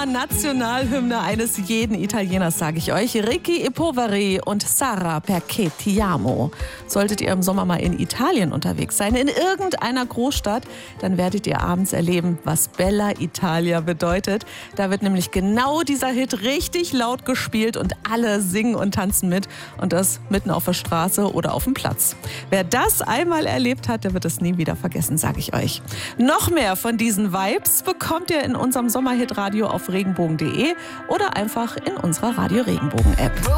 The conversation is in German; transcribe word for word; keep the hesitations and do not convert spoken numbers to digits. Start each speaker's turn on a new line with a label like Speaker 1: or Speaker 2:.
Speaker 1: Nationalhymne eines jeden Italieners, sage ich euch. Ricky e Poveri und Sara perché ti amo. Solltet ihr im Sommer mal in Italien unterwegs sein, in irgendeiner Großstadt, dann werdet ihr abends erleben, was Bella Italia bedeutet. Da wird nämlich genau dieser Hit richtig laut gespielt und alle singen und tanzen mit. Und das mitten auf der Straße oder auf dem Platz. Wer das einmal erlebt hat, der wird es nie wieder vergessen, sage ich euch. Noch mehr von diesen Vibes bekommt ihr in unserem Sommerhit-Radio auf regenbogen punkt de oder einfach in unserer Radio Regenbogen App.